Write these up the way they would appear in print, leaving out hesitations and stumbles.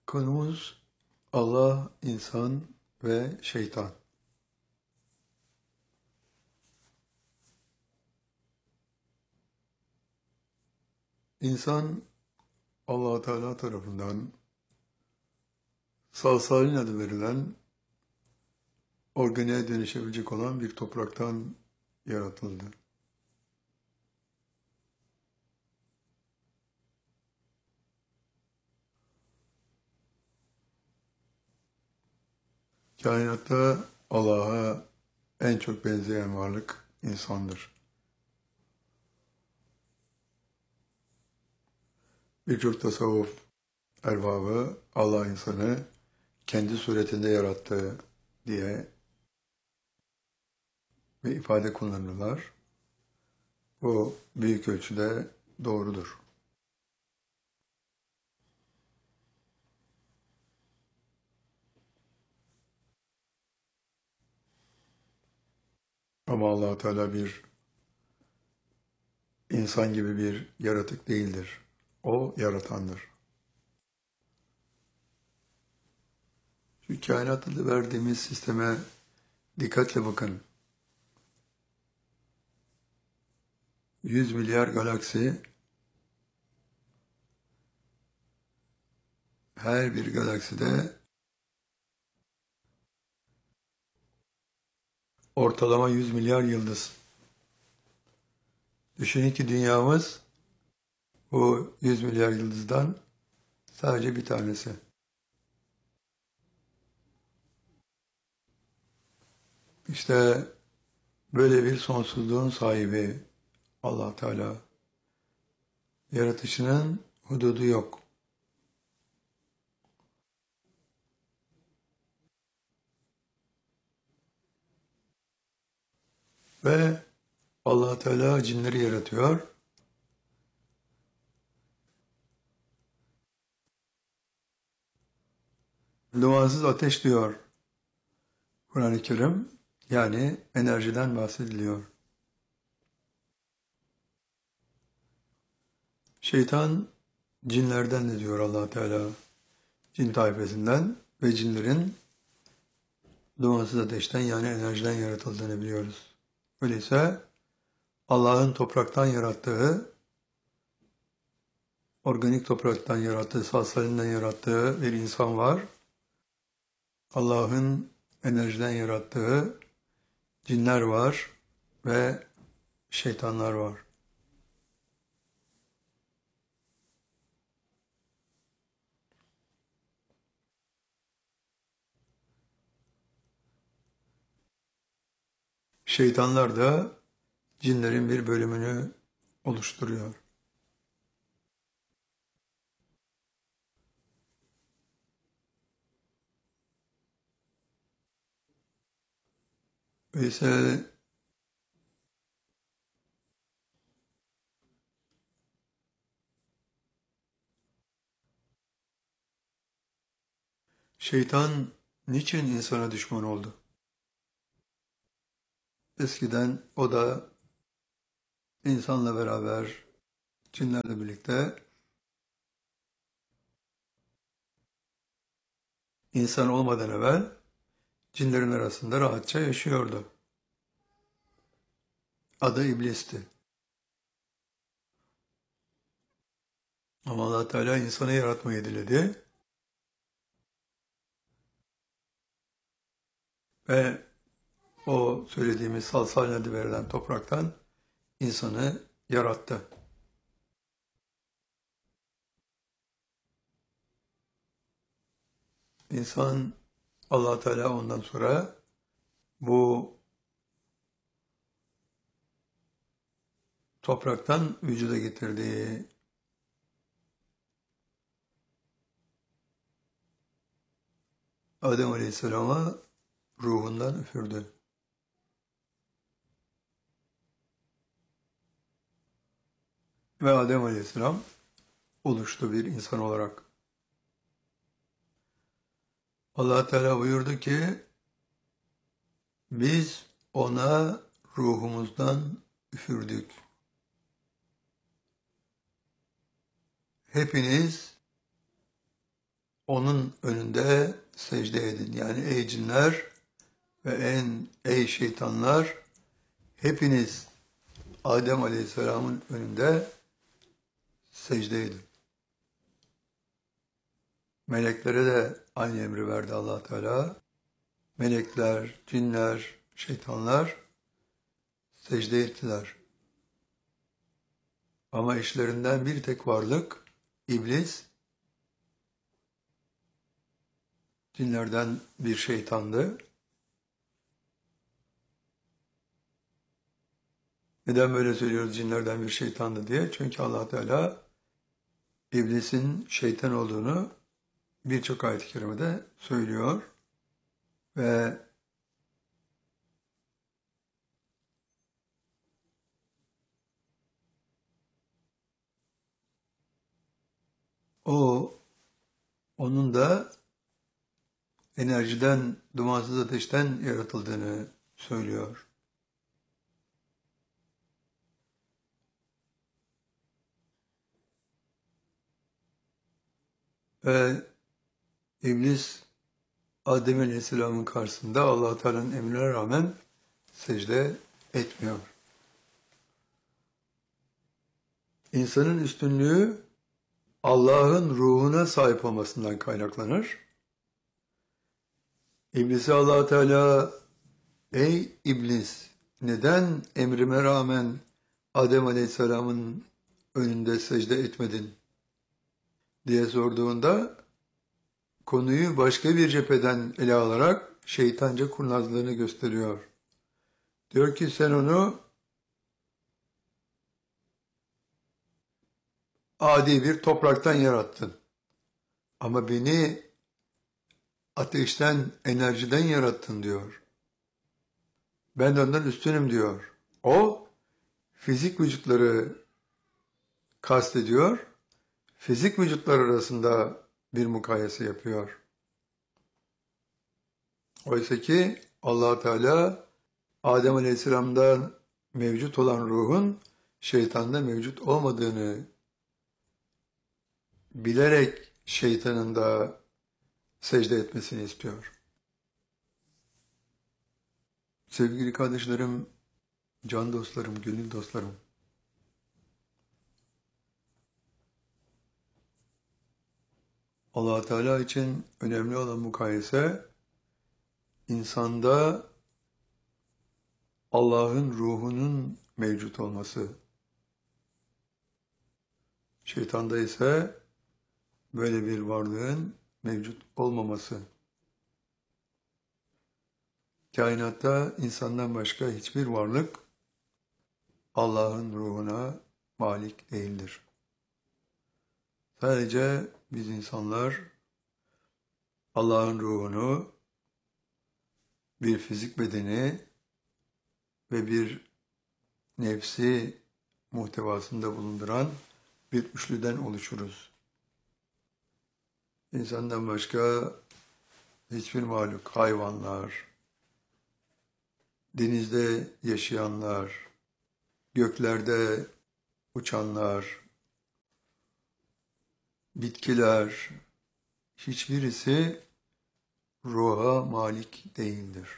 Konumuz Allah, insan ve şeytan. İnsan Allah Teala tarafından salsalin adı verilen organiğe dönüşebilecek olan bir topraktan yaratıldı. Kainatta Allah'a en çok benzeyen varlık insandır. Birçok tasavvuf erbabı Allah insanı kendi suretinde yarattı diye bir ifade kullanırlar. Bu büyük ölçüde doğrudur. Ama Allah Teala bir insan gibi bir yaratık değildir. O yaratandır. Şu kainat adı verdiğimiz sisteme dikkatle bakın. 100 milyar galaksi, her bir galakside ortalama 100 milyar yıldız. Düşünün ki dünyamız bu 100 milyar yıldızdan sadece bir tanesi. İşte böyle bir sonsuzluğun sahibi Allah Teala. Yaratışının hududu yok. Ve Allah Teala cinleri yaratıyor. Dumansız ateş diyor Kur'an-ı Kerim. Yani enerjiden bahsediliyor. Şeytan cinlerden de diyor Allah Teala. Cin tayfesinden ve cinlerin dumansız ateşten yani enerjiden yaratıldığını biliyoruz. Öyleyse Allah'ın topraktan yarattığı, organik topraktan yarattığı, salsalinden yarattığı bir insan var. Allah'ın enerjiden yarattığı cinler var ve şeytanlar var. Şeytanlar da cinlerin bir bölümünü oluşturuyor. Öyleyse şeytan niçin insana düşman oldu? Eskiden o da insanla beraber, cinlerle birlikte insan olmadan evvel cinlerin arasında rahatça yaşıyordu. Adı İblis'ti. Ama Allah Teala insanı yaratmayı diledi ve o söylediğimiz salsal adı verilen topraktan insanı yarattı. İnsan Allah Teala ondan sonra bu topraktan vücuda getirdiği Adem Aleyhisselam'a ruhundan üfürdü. Ve Adem Aleyhisselam oluştu bir insan olarak. Allah Teala buyurdu ki biz ona ruhumuzdan üfürdük. Hepiniz onun önünde secde edin. Yani ey cinler ve ey şeytanlar, hepiniz Adem Aleyhisselam'ın önünde secde edin. Meleklere de aynı emri verdi Allah Teala. Melekler, cinler, şeytanlar secde ettiler. Ama işlerinden bir tek varlık, iblis, cinlerden bir şeytandı. Neden böyle söylüyoruz cinlerden bir şeytandı diye? Çünkü Allah Teala iblisin şeytan olduğunu birçok ayet-i kerimede söylüyor. Ve onun da enerjiden, dumansız ateşten yaratıldığını söylüyor. Ve iblis Adem Aleyhisselam'ın karşısında Allah Teala'nın emrine rağmen secde etmiyor. İnsanın üstünlüğü Allah'ın ruhuna sahip olmasından kaynaklanır. İblisi Allah Teala, ey iblis, neden emrime rağmen Adem Aleyhisselam'ın önünde secde etmedin diye sorduğunda konuyu başka bir cepheden ele alarak şeytanca kurnazlığını gösteriyor. Diyor ki sen onu adi bir topraktan yarattın. Ama beni ateşten, enerjiden yarattın diyor. Ben de ondan üstünüm diyor. O fizik vücutları kastediyor. Fizik vücutlar arasında bir mukayese yapıyor. Oysa ki Allah Teala Adem Aleyhisselam'da mevcut olan ruhun şeytanda mevcut olmadığını bilerek şeytanın da secde etmesini istiyor. Sevgili kardeşlerim, can dostlarım, gönül dostlarım, Allah Teala için önemli olan mukayese, insanda Allah'ın ruhunun mevcut olması. Şeytanda ise böyle bir varlığın mevcut olmaması. Kainatta insandan başka hiçbir varlık Allah'ın ruhuna malik değildir. Sadece biz insanlar Allah'ın ruhunu bir fizik bedeni ve bir nefsi muhtevasında bulunduran bir üçlüden oluşuruz. İnsandan başka hiçbir mahluk, hayvanlar, denizde yaşayanlar, göklerde uçanlar, bitkiler, hiçbirisi ruha malik değildir.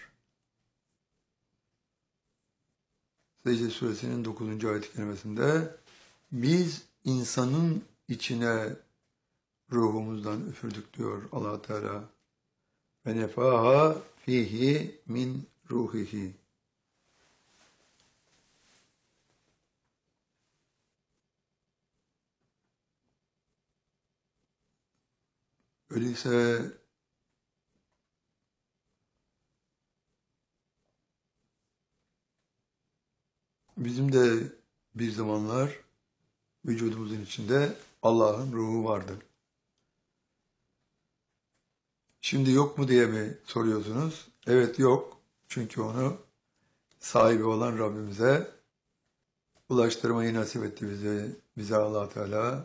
Secde Suresinin 9. ayet-i kerimesinde biz insanın içine ruhumuzdan üfürdük diyor Allah Teala. Ve nefaha fihi min ruhihi. Öyleyse bizim de bir zamanlar vücudumuzun içinde Allah'ın ruhu vardı. Şimdi yok mu diye mi soruyorsunuz? Evet yok. Çünkü onu sahibi olan Rabbimize ulaştırmayı nasip etti bize Allah Teala.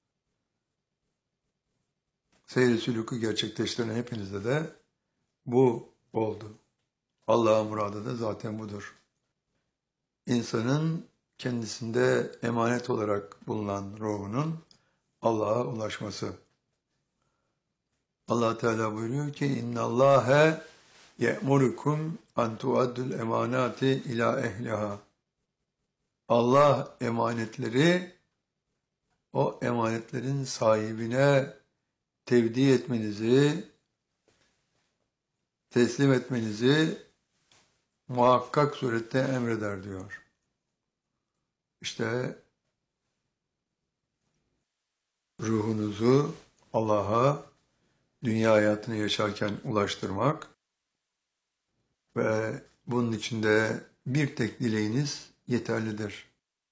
Seyri sülûkü gerçekleştiren hepinizde de bu oldu. Allah'ın muradı da zaten budur. İnsanın kendisinde emanet olarak bulunan ruhunun Allah'a ulaşması. Allah Teala buyuruyor ki innallâhe ye'murukum en tuaddul emanati ila ehliha. Allah emanetleri o emanetlerin sahibine tevdi etmenizi, teslim etmenizi muhakkak surette emreder diyor. İşte ruhunuzu Allah'a dünya hayatını yaşarken ulaştırmak ve bunun içinde bir tek dileğiniz yeterlidir.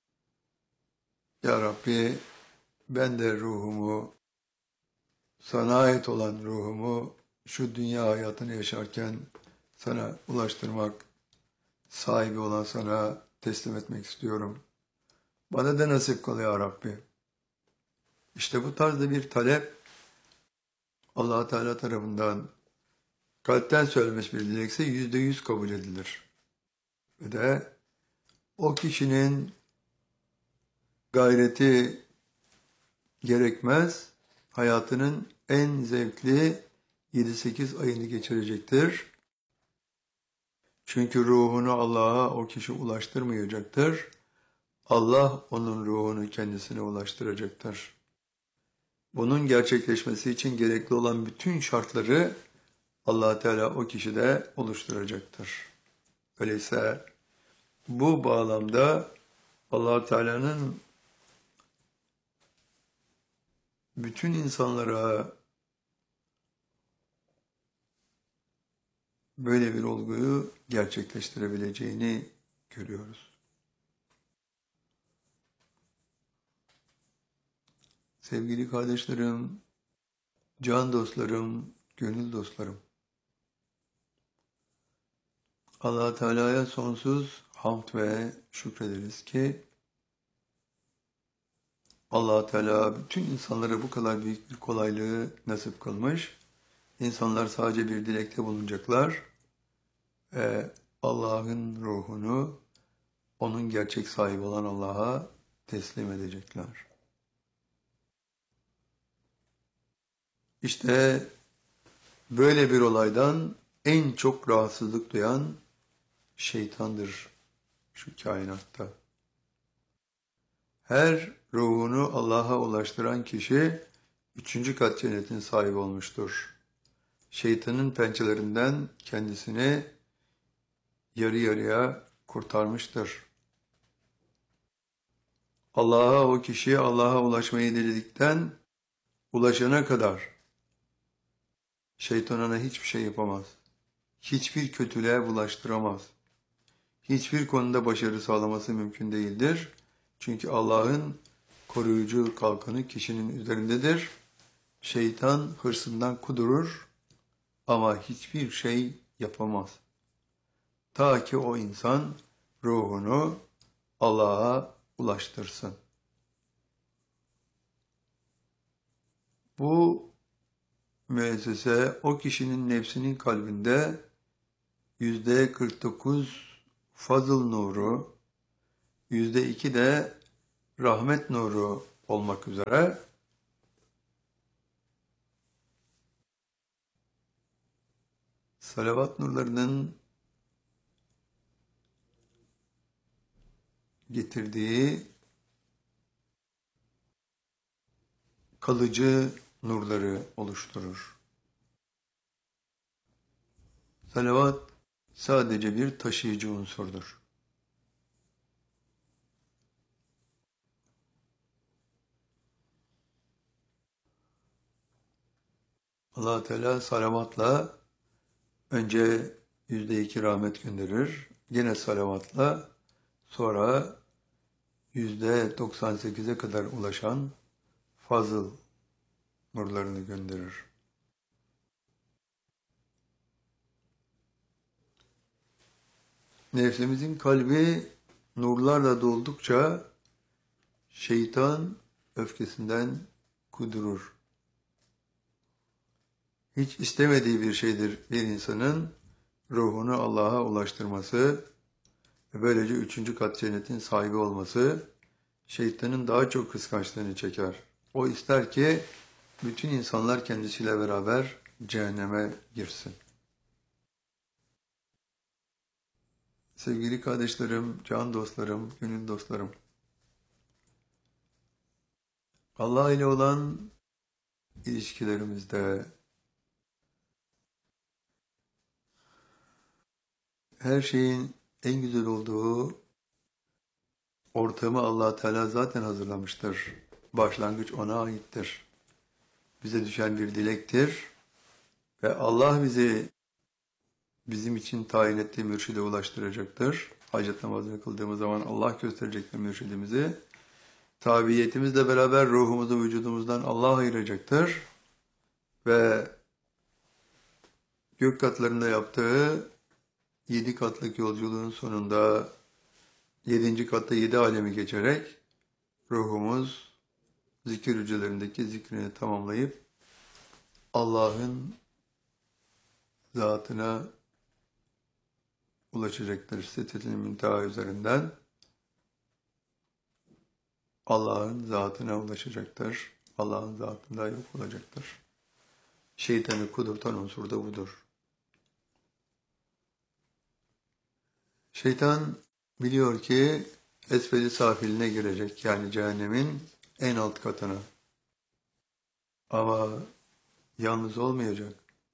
Ya Rabbi, ben de ruhumu, sana ait olan ruhumu şu dünya hayatını yaşarken sana ulaştırmak, sahibi olan sana teslim etmek istiyorum. Bana da nasip kıl ya Rabbi. İşte bu tarzda bir talep Allah Teala tarafından kalpten söylemiş bir dilekse %100 kabul edilir. Ve de o kişinin gayreti gerekmez, hayatının en zevkli 7-8 ayını geçirecektir. Çünkü ruhunu Allah'a o kişi ulaştırmayacaktır. Allah onun ruhunu kendisine ulaştıracaktır. Bunun gerçekleşmesi için gerekli olan bütün şartları Allah Teala o kişide oluşturacaktır. Öyleyse bu bağlamda Allah Teala'nın bütün insanlara böyle bir olguyu gerçekleştirebileceğini görüyoruz. Sevgili kardeşlerim, can dostlarım, gönül dostlarım, Allah Teala'ya sonsuz hamd ve şükrederiz ki Allah Teala bütün insanlara bu kadar büyük bir kolaylığı nasip kılmış. İnsanlar sadece bir dilekte bulunacaklar ve Allah'ın ruhunu onun gerçek sahibi olan Allah'a teslim edecekler. İşte böyle bir olaydan en çok rahatsızlık duyan şeytandır şu kainatta. Her ruhunu Allah'a ulaştıran kişi 3. kat cennetin sahibi olmuştur. Şeytanın pençelerinden kendisini yarı yarıya kurtarmıştır. O kişi Allah'a ulaşmayı diledikten ulaşana kadar şeytan ona hiçbir şey yapamaz. Hiçbir kötülüğe bulaştıramaz. Hiçbir konuda başarı sağlaması mümkün değildir. Çünkü Allah'ın koruyucu kalkanı kişinin üzerindedir. Şeytan hırsından kudurur ama hiçbir şey yapamaz. Ta ki o insan ruhunu Allah'a ulaştırsın. Bu müessese o kişinin nefsinin kalbinde %49 fazıl nuru, %2 de rahmet nuru olmak üzere salavat nurlarının getirdiği kalıcı nurları oluşturur. Salavat sadece bir taşıyıcı unsurdur. Allah Teala salavatla önce %2 rahmet gönderir. Yine salavatla sonra %98'e kadar ulaşan fazıl nurlarını gönderir. Nefsimizin kalbi nurlarla doldukça şeytan öfkesinden kudurur. Hiç istemediği bir şeydir bir insanın ruhunu Allah'a ulaştırması ve böylece 3. kat cennetin sahibi olması şeytanın daha çok kıskançlığını çeker. O ister ki bütün insanlar kendisiyle beraber cehenneme girsin. Sevgili kardeşlerim, can dostlarım, gönül dostlarım, Allah ile olan ilişkilerimizde her şeyin en güzel olduğu ortamı Allah Teala zaten hazırlamıştır. Başlangıç ona aittir. Bize düşen bir dilektir ve Allah bizi bizim için tayin ettiği mürşide ulaştıracaktır. Hacet namazını kıldığımız zaman Allah gösterecektir mürşidimizi. Tabiiyetimizle beraber ruhumuzu vücudumuzdan Allah ayıracaktır. Ve gök katlarında yaptığı 7 katlık yolculuğun sonunda 7. katta 7 alemi geçerek ruhumuz zikir hücrelerindeki zikrini tamamlayıp Allah'ın zatına ulaşacaktır. Sidratul Münteha üzerinden Allah'ın zatına ulaşacaktır. Allah'ın zatında yok olacaktır. Şeytanı kudurtan unsur da budur. Şeytan biliyor ki esfeli safiline girecek, yani cehennemin en alt katına. Ama yalnız olmayacak.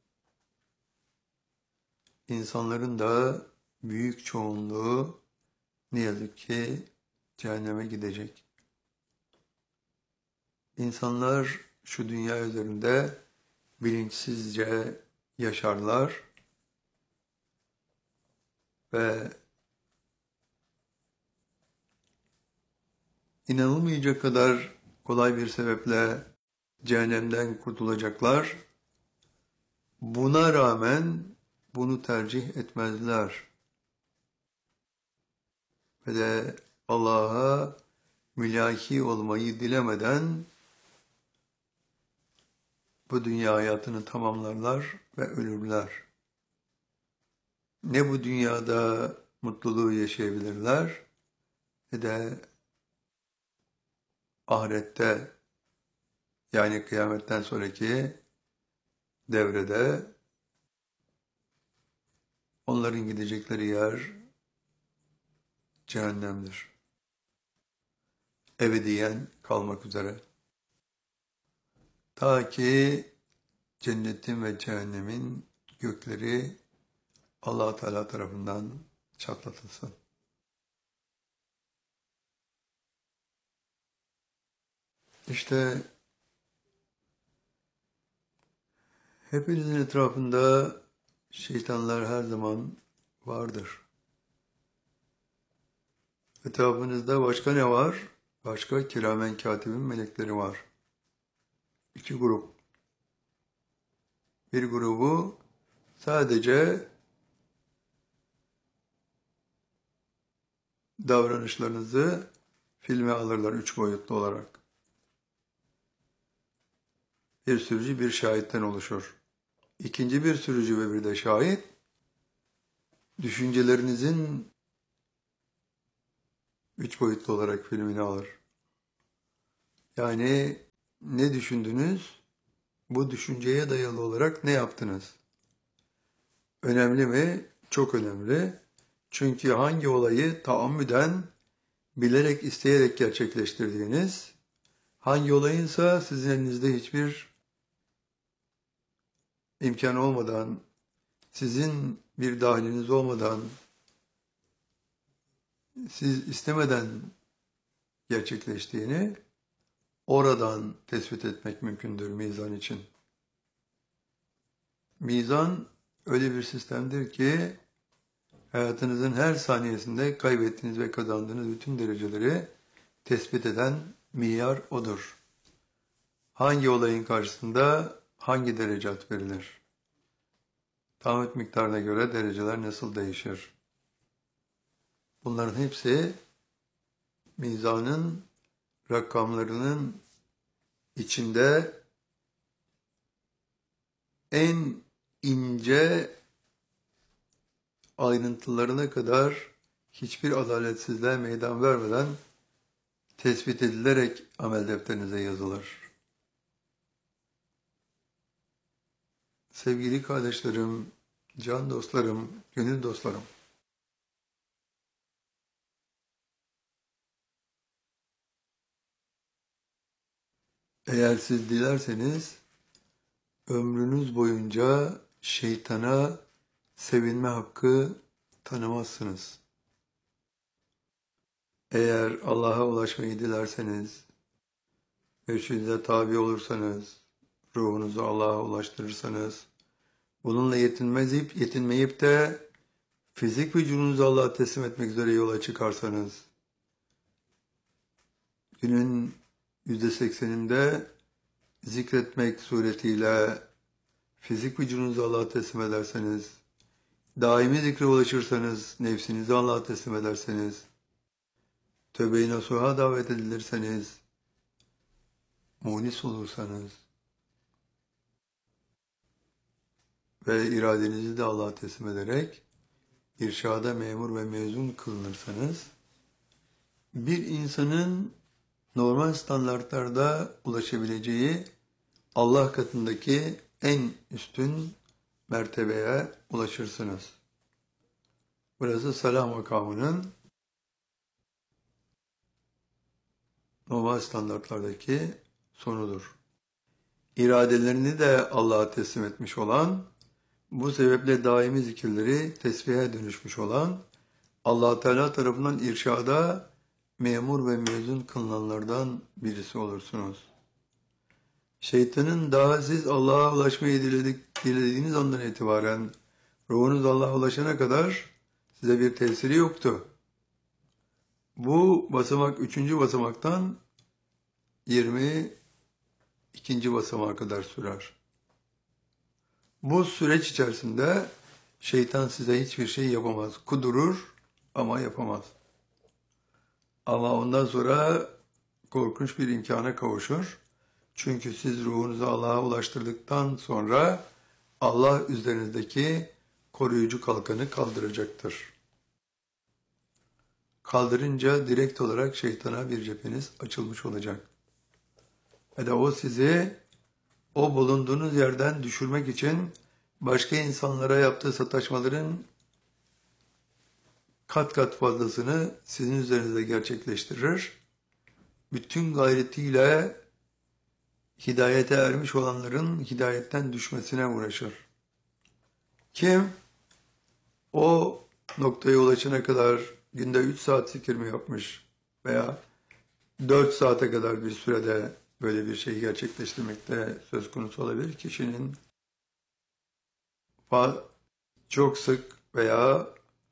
İnsanların da büyük çoğunluğu ne yazık ki cehenneme gidecek. İnsanlar şu dünya üzerinde bilinçsizce yaşarlar ve inanılmayacak kadar kolay bir sebeple cehennemden kurtulacaklar. Buna rağmen bunu tercih etmezler. Ve de Allah'a mülaki olmayı dilemeden bu dünya hayatını tamamlarlar ve ölürler. Ne bu dünyada mutluluğu yaşayabilirler ne de ahirette, yani kıyametten sonraki devrede onların gidecekleri yer cehennemdir. Ebediyen kalmak üzere. Ta ki cennetin ve cehennemin gökleri Allah Teala tarafından çatlatılsın. İşte hepinizin etrafında şeytanlar her zaman vardır. Etrafınızda başka ne var? Başka kiramen katibin melekleri var. 2 grup. Bir grubu sadece davranışlarınızı filme alırlar 3 boyutlu olarak. Bir sürücü bir şahitten oluşur. İkinci bir sürücü ve bir de şahit, düşüncelerinizin 3 boyutlu olarak filmini alır. Yani ne düşündünüz, bu düşünceye dayalı olarak ne yaptınız? Önemli mi? Çok önemli. Çünkü hangi olayı taammüden, bilerek, isteyerek gerçekleştirdiğiniz, hangi olayınsa sizin elinizde hiçbir imkan olmadan, sizin bir dahiliniz olmadan, siz istemeden gerçekleştiğini oradan tespit etmek mümkündür mizan için. Mizan öyle bir sistemdir ki hayatınızın her saniyesinde kaybettiğiniz ve kazandığınız bütün dereceleri tespit eden miyar odur. Hangi olayın karşısında hangi derecat verilir? Taahhüt miktarına göre dereceler nasıl değişir? Bunların hepsi mizanın rakamlarının içinde en ince ayrıntılarına kadar hiçbir adaletsizliğe meydan vermeden tespit edilerek amel defterinize yazılır. Sevgili kardeşlerim, can dostlarım, gönül dostlarım. Eğer siz dilerseniz ömrünüz boyunca şeytana sevinme hakkı tanımazsınız. Eğer Allah'a ulaşmayı dilerseniz, mürşidinize tabi olursanız, ruhunuzu Allah'a ulaştırırsanız, bununla yetinmeyip de fizik vücudunuzu Allah'a teslim etmek üzere yola çıkarsanız, günün %80'inde zikretmek suretiyle fizik vücudunuzu Allah'a teslim ederseniz, daimi zikre ulaşırsanız, nefsinizi Allah'a teslim ederseniz, tövbe-i nasuha davet edilirseniz, munis olursanız ve iradenizi de Allah'a teslim ederek irşada memur ve mezun kılınırsanız, bir insanın normal standartlarda ulaşabileceği Allah katındaki en üstün mertebeye ulaşırsınız. Burası salah makamının normal standartlardaki sonudur. İradelerini de Allah'a teslim etmiş olan, bu sebeple daimi zikirleri tesbihe dönüşmüş olan, Allah Teala tarafından irşada memur ve mezun kılınanlardan birisi olursunuz. Şeytanın daha siz Allah'a ulaşmayı dilediğiniz andan itibaren ruhunuz Allah'a ulaşana kadar size bir tesiri yoktu. Bu basamak 3. basamaktan 22. basamağa kadar sürer. Bu süreç içerisinde şeytan size hiçbir şey yapamaz. Kudurur ama yapamaz. Ama ondan sonra korkunç bir imkana kavuşur. Çünkü siz ruhunuzu Allah'a ulaştırdıktan sonra Allah üzerinizdeki koruyucu kalkanı kaldıracaktır. Kaldırınca direkt olarak şeytana bir cepheniz açılmış olacak. Ve de o sizi o bulunduğunuz yerden düşürmek için başka insanlara yaptığı sataşmaların kat kat fazlasını sizin üzerinizde gerçekleştirir. Bütün gayretiyle hidayete ermiş olanların hidayetten düşmesine uğraşır. Kim o noktaya ulaşana kadar günde 3 saat zikir mi yapmış veya 4 saate kadar bir sürede böyle bir şeyi gerçekleştirmekte söz konusu olabilir. Kişinin çok sık veya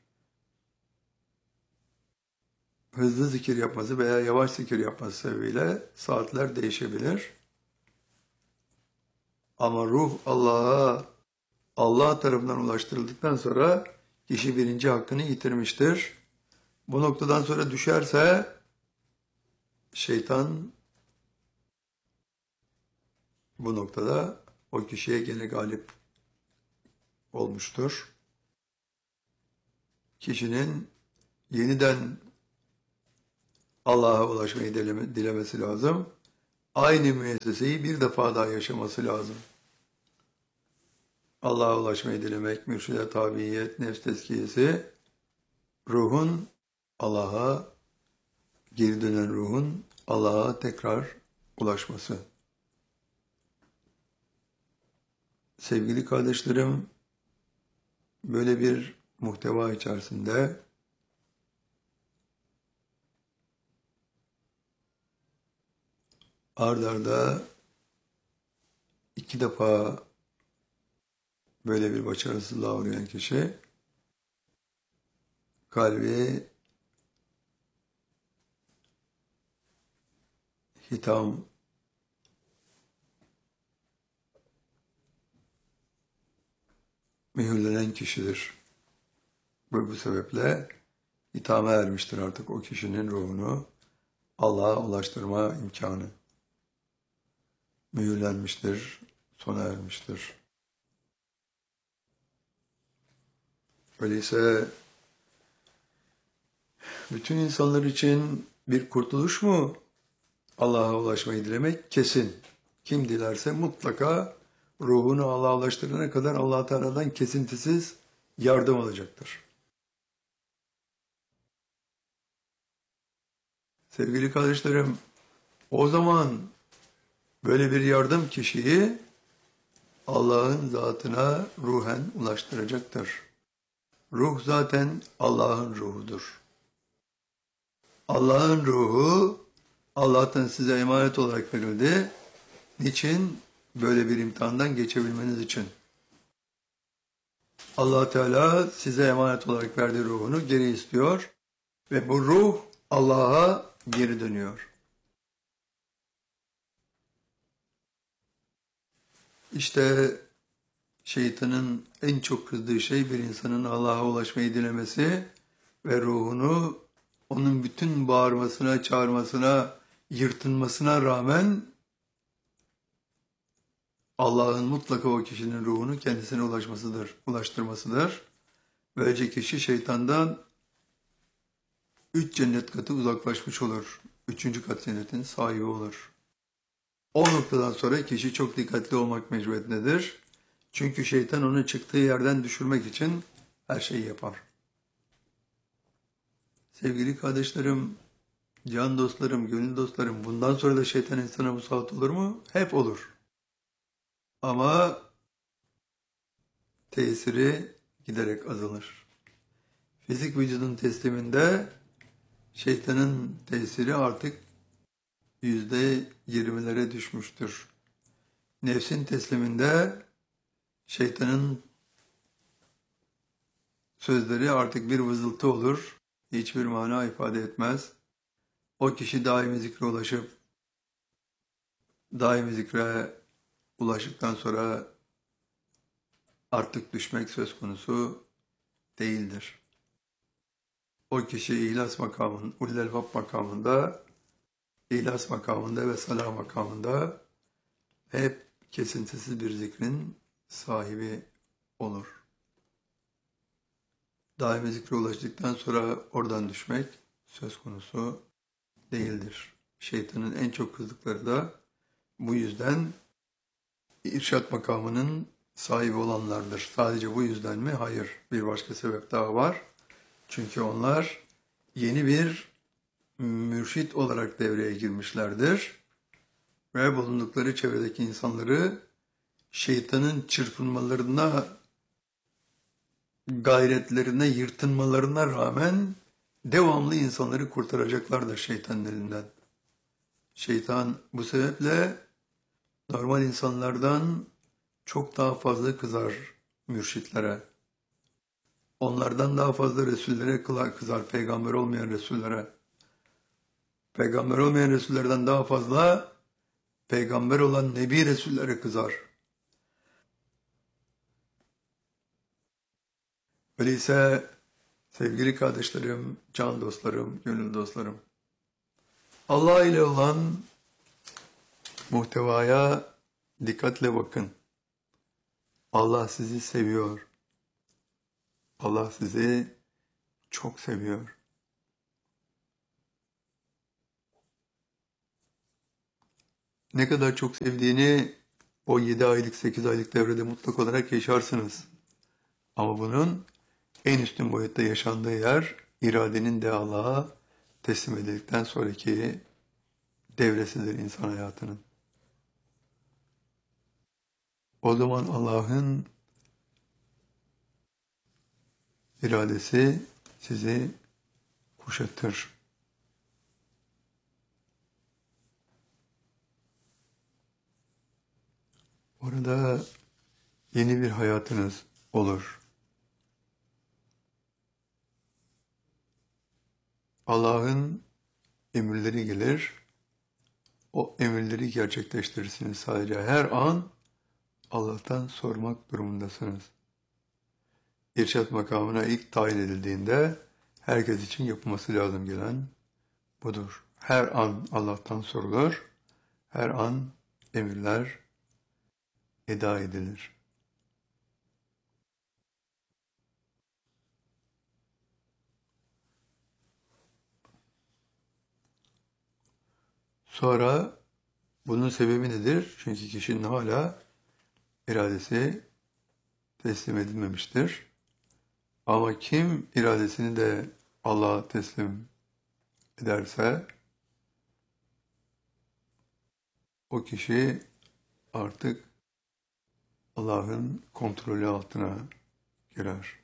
hızlı zikir yapması veya yavaş zikir yapması sebebiyle saatler değişebilir. Ama ruh Allah tarafından ulaştırıldıktan sonra kişi birinci hakkını yitirmiştir. Bu noktadan sonra düşerse şeytan bu noktada o kişiye gene galip olmuştur. Kişinin yeniden Allah'a ulaşmayı dilemesi lazım. Aynı müesseseyi bir defa daha yaşaması lazım. Allah'a ulaşmayı dilemek, mürşide tabiyet, nefs tezkiyesi, ruhun Allah'a, geri dönen ruhun Allah'a tekrar ulaşması. Sevgili kardeşlerim, böyle bir muhteva içerisinde ard arda 2 defa böyle bir başarısızlığa uğrayan kişi kalbi hitam mühürlenen kişidir. Ve bu sebeple hitama ermiştir artık o kişinin ruhunu Allah'a ulaştırma imkanı. Mühürlenmiştir, sona ermiştir. Öyleyse bütün insanlar için bir kurtuluş mu Allah'a ulaşmayı dilemek? Kesin. Kim dilerse mutlaka ruhunu Allah'a ulaştırana kadar Allah Teala'dan kesintisiz yardım alacaktır. Sevgili kardeşlerim, o zaman böyle bir yardım kişiyi Allah'ın zatına ruhen ulaştıracaktır. Ruh zaten Allah'ın ruhudur. Allah'ın ruhu Allah'tan size emanet olarak verildi. Niçin? Böyle bir imtihandan geçebilmeniz için. Allah Teala size emanet olarak verdiği ruhunu geri istiyor ve bu ruh Allah'a geri dönüyor. İşte şeytanın en çok kızdığı şey bir insanın Allah'a ulaşmayı dilemesi ve ruhunu onun bütün bağırmasına, çağırmasına, yırtınmasına rağmen Allah'ın mutlaka o kişinin ruhunu kendisine ulaştırmasıdır. Böylece kişi şeytandan 3 cennet katı uzaklaşmış olur. 3. kat cennetin sahibi olur. O noktadan sonra kişi çok dikkatli olmak mecburiyetindedir. Çünkü şeytan onu çıktığı yerden düşürmek için her şeyi yapar. Sevgili kardeşlerim, can dostlarım, gönül dostlarım, bundan sonra da şeytan insana musallat olur mu? Hep olur. Ama tesiri giderek azalır. Fizik vücudun tesliminde şeytanın tesiri artık %20'lere düşmüştür. Nefsin tesliminde şeytanın sözleri artık bir vızıltı olur, hiçbir mana ifade etmez. O kişi daimi zikre ulaşıp, daimi zikre ulaştıktan sonra artık düşmek söz konusu değildir. O kişi İhlas makamının, Ulul Elbab makamında, İhlas makamında ve Salah makamında hep kesintisiz bir zikrin sahibi olur. Daimi zikre ulaştıktan sonra oradan düşmek söz konusu değildir. Şeytanın en çok kızdıkları da bu yüzden irşat makamının sahibi olanlardır. Sadece bu yüzden mi? Hayır. Bir başka sebep daha var. Çünkü onlar yeni bir mürşit olarak devreye girmişlerdir. Ve bulundukları çevredeki insanları şeytanın çırpınmalarına, gayretlerine, yırtınmalarına rağmen devamlı insanları kurtaracaklardır şeytanın elinden. Şeytan bu sebeple normal insanlardan çok daha fazla kızar mürşitlere. Onlardan daha fazla Resullere kızar, peygamber olmayan Resullere. Peygamber olmayan Resullerden daha fazla peygamber olan Nebi Resullere kızar. Öyleyse sevgili kardeşlerim, can dostlarım, gönül dostlarım, Allah ile olan muhtevaya dikkatle bakın. Allah sizi seviyor. Allah sizi çok seviyor. Ne kadar çok sevdiğini o 7 aylık, 8 aylık devrede mutlak olarak yaşarsınız. Ama bunun en üstün boyutta yaşandığı yer iradenin de Allah'a teslim edildikten sonraki devresidir insan hayatının. O zaman Allah'ın iradesi sizi kuşatır. Orada yeni bir hayatınız olur. Allah'ın emirleri gelir, o emirleri gerçekleştirirsiniz sadece. Her an Allah'tan sormak durumundasınız. İrşad makamına ilk tayin edildiğinde herkes için yapılması lazım gelen budur. Her an Allah'tan sorulur, her an emirler eda edilir. Sonra bunun sebebi nedir? Çünkü kişinin hala iradesi teslim edilmemiştir. Ama kim iradesini de Allah'a teslim ederse o kişi artık Allah'ın kontrolü altına girer.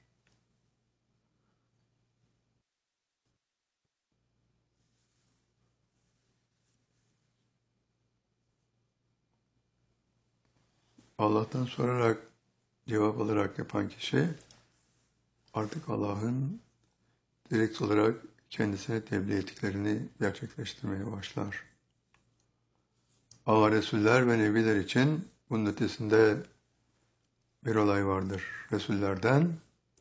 Allah'tan sorarak, cevap alarak yapan kişi artık Allah'ın direkt olarak kendisine tebliğ ettiklerini gerçekleştirmeye başlar. Ama Resuller ve Nebiler için bunun ötesinde bir olay vardır. Resullerden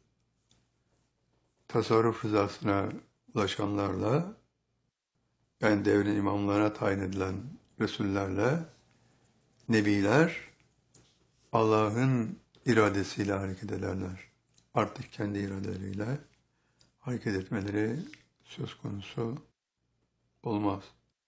tasarruf rızasına ulaşanlarla, yani devrin imamlarına tayin edilen Resullerle Nebiler Allah'ın iradesiyle hareket ederler. Artık kendi iradeleriyle hareket etmeleri söz konusu olmaz.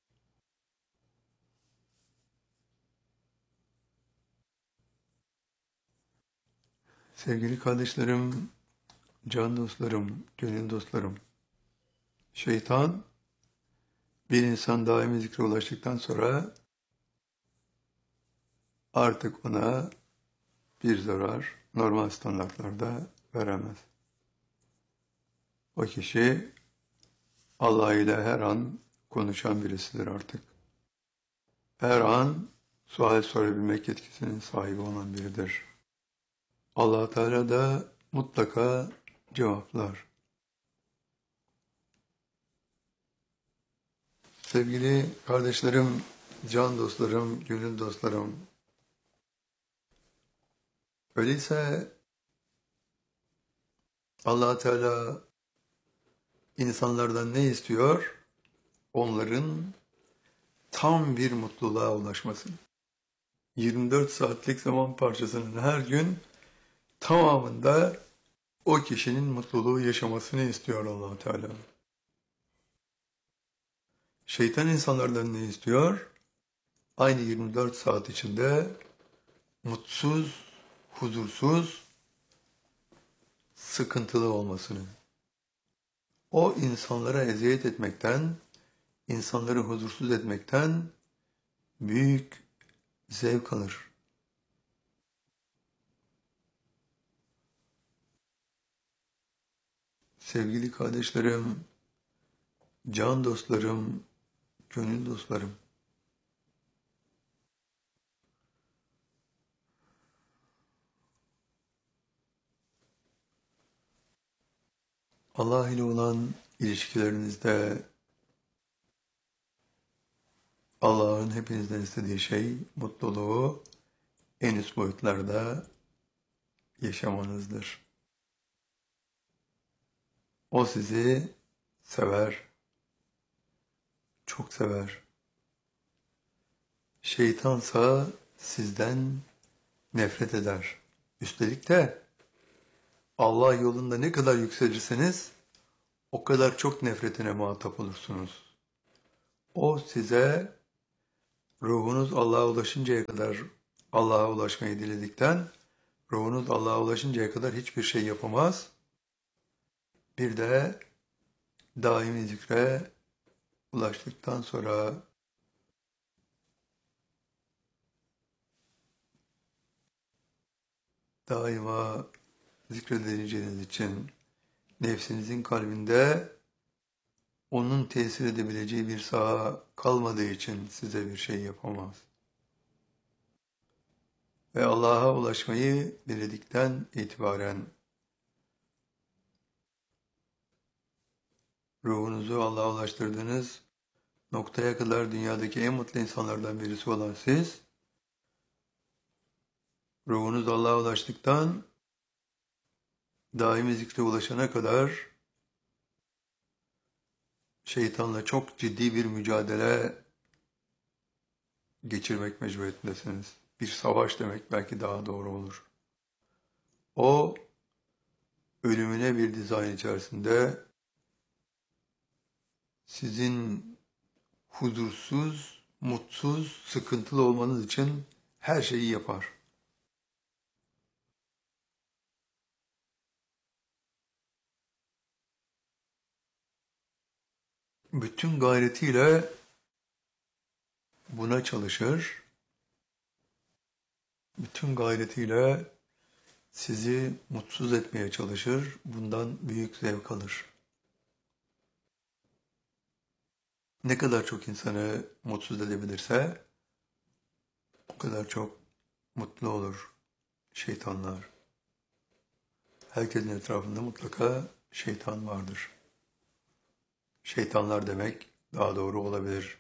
Sevgili kardeşlerim, can dostlarım, gönül dostlarım, şeytan bir insan daimi zikre ulaştıktan sonra artık ona bir zarar normal standartlarda veremez. O kişi Allah ile her an konuşan birisidir artık. Her an sual sorabilmek yetkisinin sahibi olan biridir. Allah Teala da mutlaka cevaplar. Sevgili kardeşlerim, can dostlarım, gönül dostlarım, öyleyse Allah Teala insanlardan ne istiyor? Onların tam bir mutluluğa ulaşması. 24 saatlik zaman parçasının her gün tamamında o kişinin mutluluğu yaşamasını istiyor Allah Teala. Şeytan insanlardan ne istiyor? Aynı 24 saat içinde mutsuz, huzursuz, sıkıntılı olmasını. O insanlara eziyet etmekten, insanları huzursuz etmekten büyük zevk alır. Sevgili kardeşlerim, can dostlarım, gönül dostlarım, Allah ile olan ilişkilerinizde Allah'ın hepinizden istediği şey mutluluğu en üst boyutlarda yaşamanızdır. O sizi sever, çok sever. Şeytansa sizden nefret eder. Üstelik de Allah yolunda ne kadar yükselirseniz o kadar çok nefretine muhatap olursunuz. O size ruhunuz Allah'a ulaşıncaya kadar Allah'a ulaşmayı diledikten ruhunuz Allah'a ulaşıncaya kadar hiçbir şey yapamaz. Bir de daimi zikre ulaştıktan sonra daima zikredileceğiniz için nefsinizin kalbinde onun tesir edebileceği bir saha kalmadığı için size bir şey yapamaz. Ve Allah'a ulaşmayı diledikten itibaren ruhunuzu Allah'a ulaştırdığınız noktaya kadar dünyadaki en mutlu insanlardan birisi olan siz, ruhunuz Allah'a ulaştıktan daimi zikre ulaşana kadar şeytanla çok ciddi bir mücadele geçirmek mecburiyetindesiniz. Bir savaş demek belki daha doğru olur. O ölümüne bir dizayn içerisinde sizin huzursuz, mutsuz, sıkıntılı olmanız için her şeyi yapar. bütün gayretiyle buna çalışır, bütün gayretiyle sizi mutsuz etmeye çalışır, bundan büyük zevk alır. Ne kadar çok insanı mutsuz edebilirse o kadar çok mutlu olur şeytanlar. Herkesin etrafında mutlaka şeytan vardır. Şeytanlar demek daha doğru olabilir.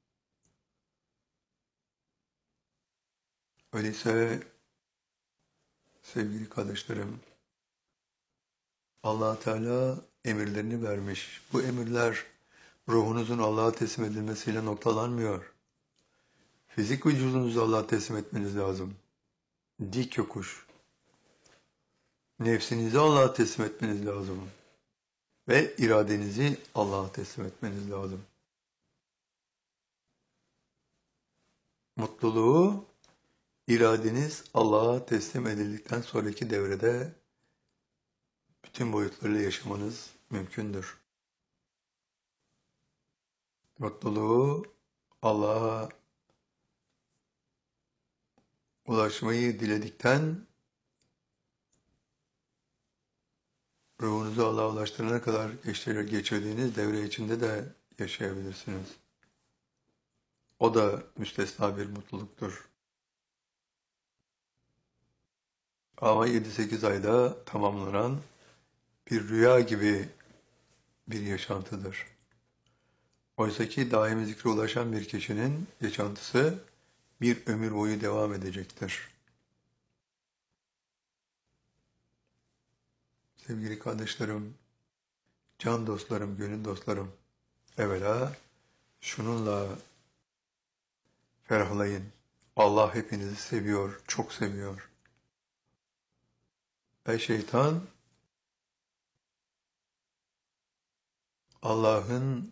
Öyleyse sevgili kardeşlerim, Allah Teala emirlerini vermiş. Bu emirler ruhunuzun Allah'a teslim edilmesiyle noktalanmıyor. Fizik vücudunuzu Allah'a teslim etmeniz lazım. Dik yokuş. Nefsinizi Allah'a teslim etmeniz lazım. Ve iradenizi Allah'a teslim etmeniz lazım. Mutluluğu iradeniz Allah'a teslim edildikten sonraki devrede bütün boyutlarıyla yaşamanız mümkündür. Mutluluğu Allah'a ulaşmayı diledikten ruhunuzu Allah'a ulaştırana kadar geçirdiğiniz devre içinde de yaşayabilirsiniz. O da müstesna bir mutluluktur. Ama 7-8 ayda tamamlanan bir rüya gibi bir yaşantıdır. Oysa ki daimi zikre ulaşan bir kişinin yaşantısı bir ömür boyu devam edecektir. Sevgili kardeşlerim, can dostlarım, gönül dostlarım, evvela şununla ferahlayın. Allah hepinizi seviyor, çok seviyor. Ve şeytan Allah'ın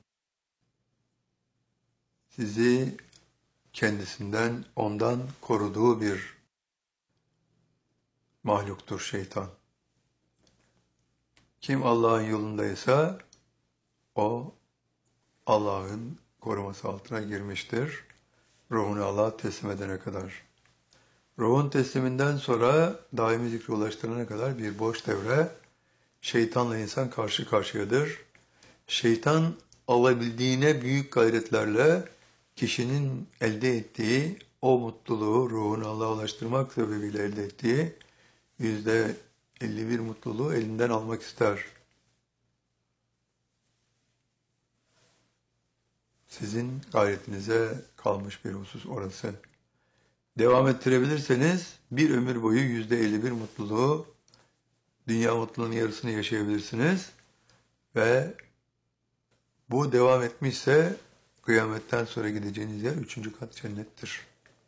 sizi kendisinden, ondan koruduğu bir mahluktur şeytan. Kim Allah'ın yolundaysa o Allah'ın koruması altına girmiştir. Ruhunu Allah'a teslim edene kadar. Ruhun tesliminden sonra daimi zikre ulaştırana kadar bir boş devre şeytanla insan karşı karşıyadır. Şeytan alabildiğine büyük gayretlerle kişinin elde ettiği o mutluluğu ruhunu Allah'a ulaştırmak sebebiyle elde ettiği %51 mutluluğu elinden almak ister. Sizin gayretinize kalmış bir husus orası. Devam ettirebilirseniz bir ömür boyu %51 mutluluğu, dünya mutluluğunun yarısını yaşayabilirsiniz ve bu devam etmişse kıyametten sonra gideceğiniz yer 3. kat cennettir.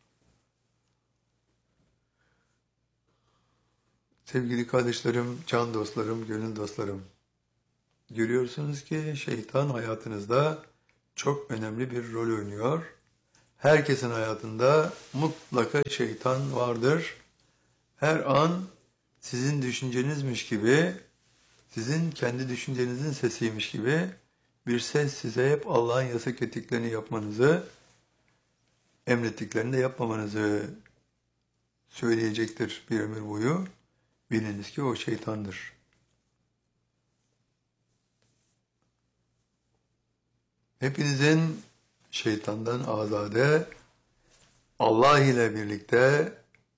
Sevgili kardeşlerim, can dostlarım, gönül dostlarım, görüyorsunuz ki şeytan hayatınızda çok önemli bir rol oynuyor. Herkesin hayatında mutlaka şeytan vardır. Her an sizin düşüncenizmiş gibi, sizin kendi düşüncenizin sesiymiş gibi bir ses size hep Allah'ın yasak ettiklerini yapmanızı, emrettiklerini de yapmamanızı söyleyecektir bir ömür boyu. Biliniz ki o şeytandır. Hepinizin şeytandan azade, Allah ile birlikte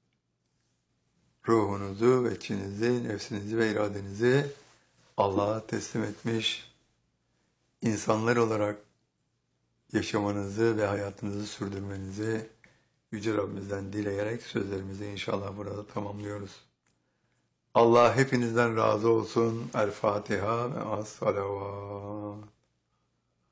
ruhunuzu ve içinizi, nefsinizi ve iradenizi Allah'a teslim etmiş insanlar olarak yaşamanızı ve hayatınızı sürdürmenizi Yüce Rabbimizden dileyerek sözlerimizi inşallah burada tamamlıyoruz. Allah hepinizden razı olsun. El Fatiha ve as-salavat.